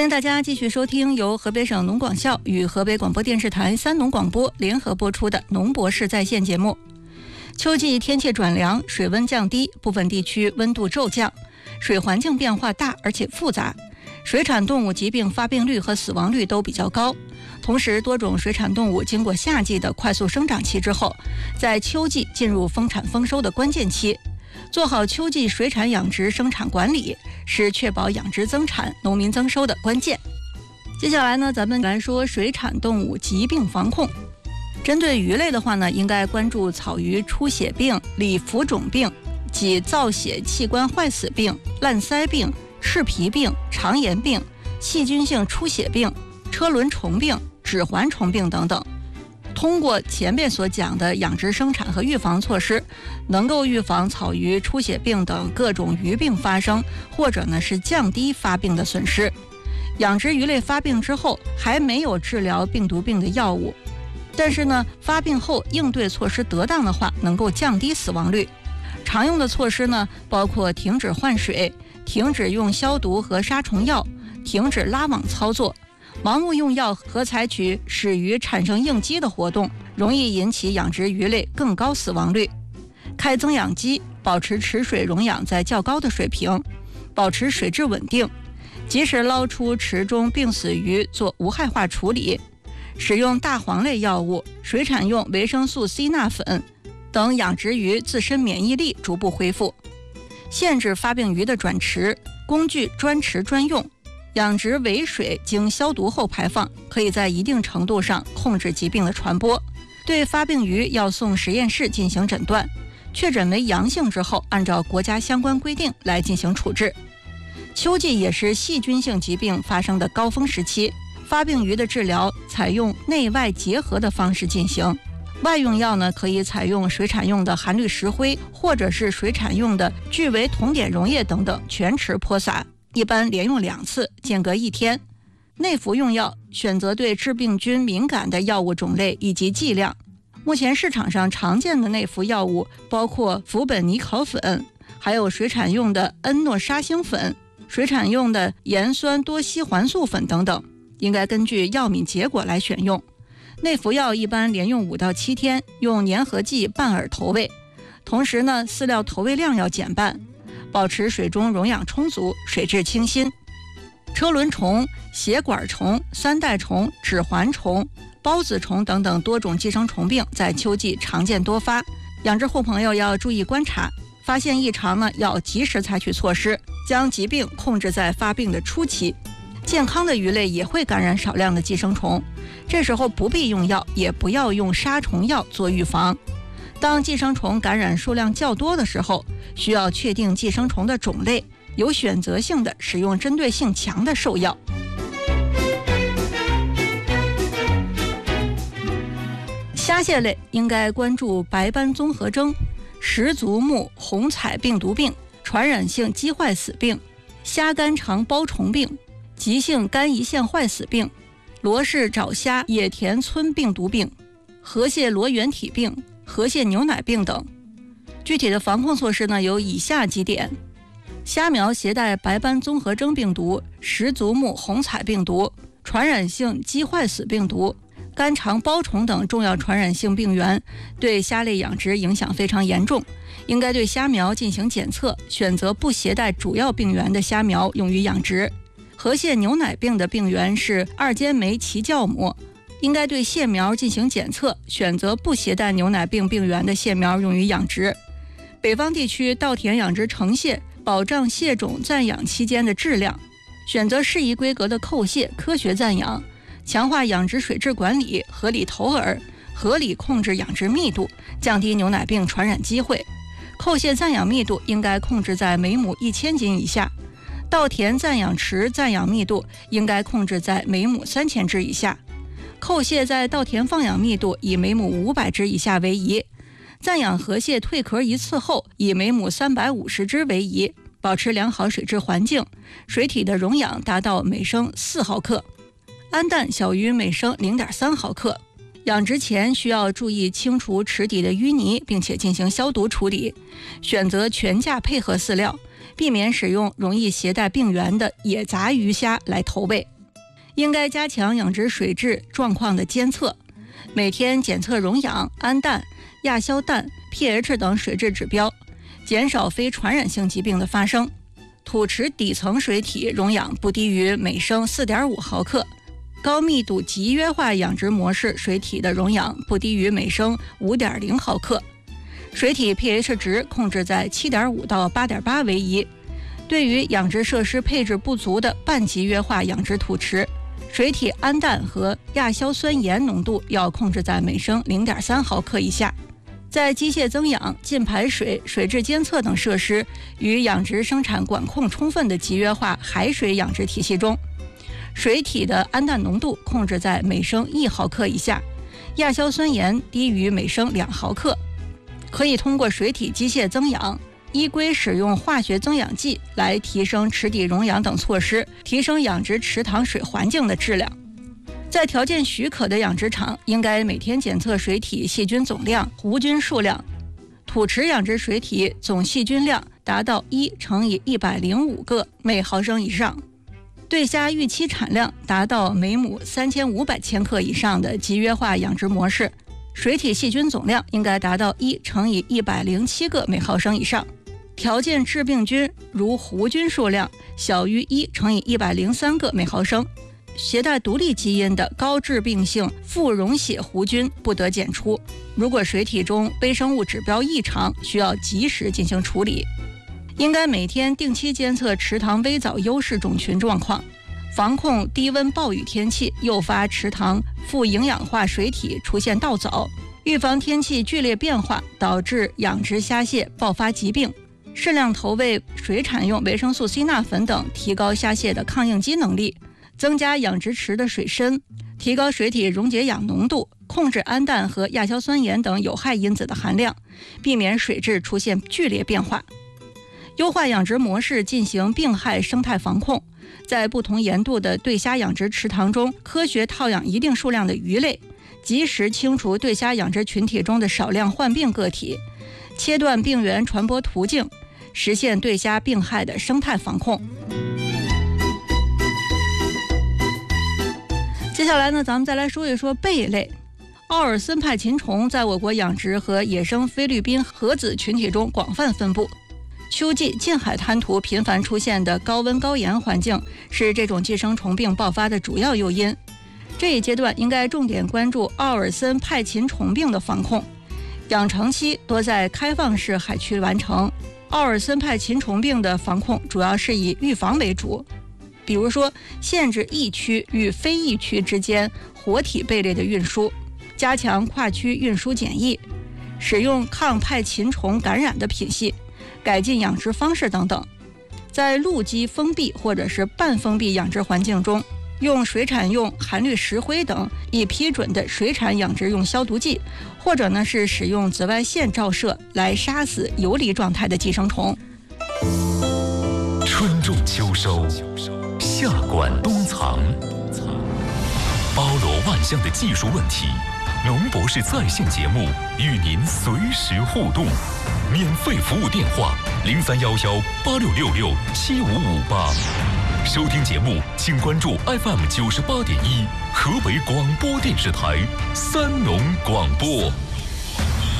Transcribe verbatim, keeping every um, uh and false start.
欢迎大家继续收听由河北省农广校与河北广播电视台三农广播联合播出的农博士在线节目。秋季天气转凉，水温降低，部分地区温度骤降，水环境变化大而且复杂，水产动物疾病发病率和死亡率都比较高。同时，多种水产动物经过夏季的快速生长期之后，在秋季进入丰产丰收的关键期。做好秋季水产养殖生产管理，是确保养殖增产、农民增收的关键。接下来呢，咱们来说水产动物疾病防控。针对鱼类的话呢，应该关注草鱼出血病、里浮肿病及造血器官坏死病、烂腮病、赤皮病、肠炎病、细菌性出血病、车轮虫病、指环虫病等等。通过前面所讲的养殖生产和预防措施，能够预防草鱼出血病等各种鱼病发生，或者呢是降低发病的损失。养殖鱼类发病之后还没有治疗病毒病的药物，但是呢发病后应对措施得当的话，能够降低死亡率。常用的措施呢包括停止换水、停止用消毒和杀虫药、停止拉网操作。盲目用药和采取使鱼产生应激的活动，容易引起养殖鱼类更高死亡率。开增氧机，保持池水溶氧在较高的水平，保持水质稳定，及时捞出池中病死鱼做无害化处理。使用大黄类药物、水产用维生素 C 钠粉等，养殖鱼自身免疫力逐步恢复。限制发病鱼的转池，工具专池专用。养殖尾水经消毒后排放，可以在一定程度上控制疾病的传播。对发病鱼要送实验室进行诊断，确诊为阳性之后，按照国家相关规定来进行处置。秋季也是细菌性疾病发生的高峰时期，发病鱼的治疗采用内外结合的方式进行。外用药呢，可以采用水产用的含氯石灰，或者是水产用的聚维酮碘溶液等等，全池泼洒。一般连用两次，间隔一天。内服用药选择对致病菌敏感的药物种类以及剂量。目前市场上常见的内服药物包括氟苯尼考粉，还有水产用的恩诺沙星粉、水产用的盐酸多烯环素粉等等，应该根据药敏结果来选用。内服药一般连用五到七天，用粘合剂半饵投喂，同时呢，饲料投喂量要减半。保持水中溶氧充足，水质清新。车轮虫、血管虫、三代虫、指环虫、孢子虫等等多种寄生虫病在秋季常见多发，养殖户朋友要注意观察，发现异常呢，要及时采取措施，将疾病控制在发病的初期。健康的鱼类也会感染少量的寄生虫，这时候不必用药，也不要用杀虫药做预防。当寄生虫感染数量较多的时候，需要确定寄生虫的种类，有选择性的使用针对性强的兽药。虾蟹类应该关注白斑综合征、十足目红彩病毒病、传染性鸡坏死病、虾肝肠包虫病、急性肝胰腺坏死病、罗氏爪虾野田村病毒病、河蟹螺原体病、河蟹牛奶病等。具体的防控措施呢，有以下几点：虾苗携带白斑综合征病毒、十足目红彩病毒、传染性鸡坏死病毒、肝肠包虫等重要传染性病原，对虾类养殖影响非常严重，应该对虾苗进行检测，选择不携带主要病原的虾苗用于养殖。河蟹牛奶病的病原是二尖酶奇酵母，应该对蟹苗进行检测，选择不携带牛奶病病原的蟹苗用于养殖。北方地区稻田养殖成蟹，保障蟹种暂养期间的质量，选择适宜规格的扣蟹，科学暂养，强化养殖水质管理，合理投饵，合理控制养殖密度，降低牛奶病传染机会。扣蟹暂养密度应该控制在每亩一千斤以下，稻田暂养池暂养密度应该控制在每亩三千只以下。扣蟹在稻田放养密度以每亩五百只以下为宜。暂养河蟹蜕壳一次后，以每亩三百五十只为宜，保持良好水质环境，水体的溶氧达到每升四毫克，氨氮小于每升零点三毫克。养殖前需要注意清除池底的淤泥，并且进行消毒处理，选择全价配合饲料，避免使用容易携带病原的野杂鱼虾来投喂。 应该加强养殖水质状况的监测，每天检测溶氧、氨氮、亚硝氮、pH 等水质指标，减少非传染性疾病的发生。土池底层水体溶氧不低于每升 四点五毫克，高密度集约化养殖模式水体的溶氧不低于每升 五点零毫克，水体 pH 值控制在 七点五 到 八点八 为宜。对于养殖设施配置不足的半集约化养殖土池，水体氨氮和亚硝酸盐浓度要控制在每升 零点三毫克以下。在机械增氧、进排水、水质监测等设施与养殖生产管控充分的集约化海水养殖体系中，水体的氨氮浓度控制在每升一毫克以下，亚硝酸盐低于每升两毫克。可以通过水体机械增氧、依规使用化学增氧剂来提升池底溶氧等措施，提升养殖池塘水环境的质量。在条件许可的养殖场，应该每天检测水体细菌总量、弧菌数量。土池养殖水体总细菌量达到一乘以一百零五个每毫升以上，对虾预期产量达到每亩三千五百千克以上的集约化养殖模式，水体细菌总量应该达到一乘以一百零七个每毫升以上。条件致病菌如弧菌数量小于一乘以一百零三个每毫升，携带独立基因的高致病性副溶血弧菌不得检出。如果水体中微生物指标异常，需要及时进行处理。应该每天定期监测池塘微藻优势种群状况，防控低温暴雨天气诱发池塘富营养化水体出现倒藻，预防天气剧烈变化导致养殖虾蟹爆发疾病。适量投喂水产用维生素 C 钠粉等，提高虾蟹的抗应激能力，增加养殖池的水深，提高水体溶解氧浓度，控制氨氮和亚硝酸盐等有害因子的含量，避免水质出现剧烈变化。优化养殖模式进行病害生态防控，在不同盐度的对虾养殖池塘中科学套养一定数量的鱼类，及时清除对虾养殖群体中的少量患病个体，切断病原传播途径，实现对虾病害的生态防控。接下来呢，咱们再来说一说贝类。奥尔森派禽虫在我国养殖和野生菲律宾河子群体中广泛分布。秋季近海滩涂频繁出现的高温高盐环境是这种寄生虫病爆发的主要诱因。这一阶段应该重点关注奥尔森派禽虫病的防控，养成期多在开放式海区完成。奥尔森派禽虫病的防控主要是以预防为主，比如说限制疫区与非疫区之间活体贝类的运输，加强跨区运输检疫，使用抗派禽虫感染的品系，改进养殖方式等等。在陆基封闭或者是半封闭养殖环境中，用水产用含氯石灰等已批准的水产养殖用消毒剂，或者呢是使用紫外线照射来杀死游离状态的寄生虫。 春种秋收，夏管冬藏，包罗万象的技术问题，农博士在线节目与您随时互动。免费服务电话零三幺幺八六六六七五五八。收听节目请关注 F M 九十八点一河北广播电视台三农广播。